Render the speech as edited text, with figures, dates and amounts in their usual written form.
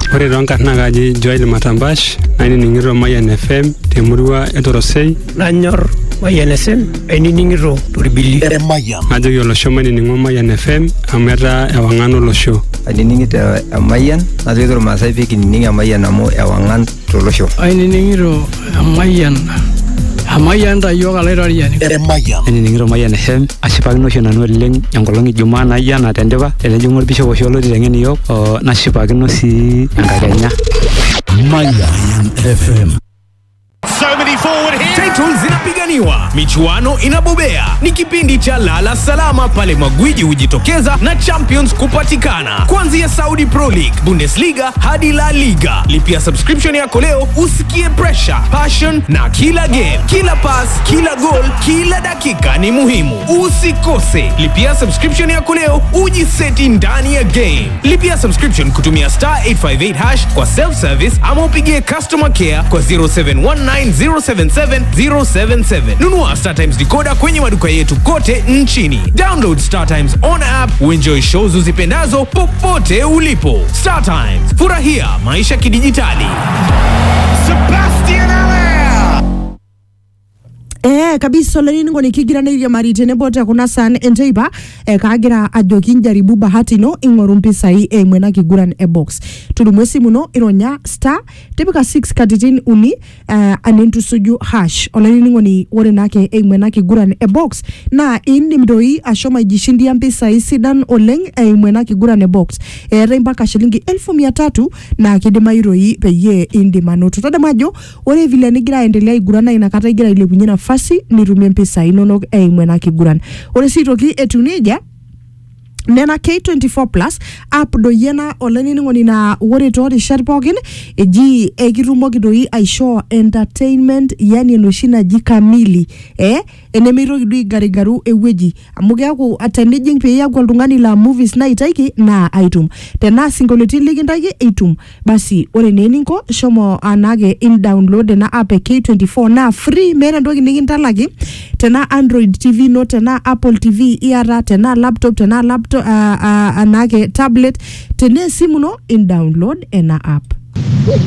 Ore ronkarna kaji Joel Matambash, ainining'ito Mayan FM temurua etorosei. Nanyor Mayan FM, ainining'ito Torbili. Ajoki olosho mainining'o Mayan FM amu etaa ewang'an olosho. Ainining'ito Mayan, najoki irmaasai pee kinining Mayan amu ewang'an tolosho. Ainining'ito Mayan. Mayan tayo kalairoriani. Ainining'ito Mayan FM, ashipakino oshi nanu oleng enkolong Ijumaa naijo ena tendipa tenejing'u Bishop oshi olotiteng'en iyiok nashipakino sii enkakenya. Mayan FM. So many forward here. Titles zinapiganiwa, michuano inabobea. Ni kipindi cha lala salama pale magwiji hujitokeza na champions kupatikana. Kuanzia Saudi Pro League, Bundesliga hadi La Liga. Lipia subscription yako leo usikie pressure, passion na kila game. Kila pass, kila goal, kila dakika ni muhimu. Usikose. Lipia subscription yako leo ujiseti ndani ya game. Lipia subscription kutumia *858# kwa self service ama upigie customer care kwa 0719077077. Nunua StarTimes decoder kwenye maduka yetu kote nchini. Download StarTimes on app uenjoy shows uzipendazo popote ulipo. StarTimes, furahia maisha kidijitali. Sebastian Allaire. Kabisa leni ngoni kigirana ile marite ne bota kuna san enteiba kagira ajoki njaribu bahati no ingoru mpisai mwena kiguran box tulumwesi muno ironya star tepika 6 katitin uni anentu suju hash oleni ngoni ore nake mwena kiguran box na indi mdoi ashoma jishindia mpisai sidan oleng mwena kiguran box mpaka shilingi 1300 na kidima iroi peye indi manoto tadamajo ore vile nigira endelea igurana inakata igira ile kunyina fasi nitumie mpesa inonok mwena kiguran. Ore sitoki etunija nena K24 Plus app do yena oleni ngoni na wore tori sharpogin eji ekitumoki doi aisho entertainment yani enoshina jikamili enemiro kidui garigaru eweji amuge yako atanejing pe yako oltung'ani la movies na itaiki na item tena singoleti ligindaki item basi ore neninko shomo anage in download na app K24 na free mera ndoki nikintalaki tena Android TV no tena Apple TV iara tena laptop anake tablet tene simu no in download ena app.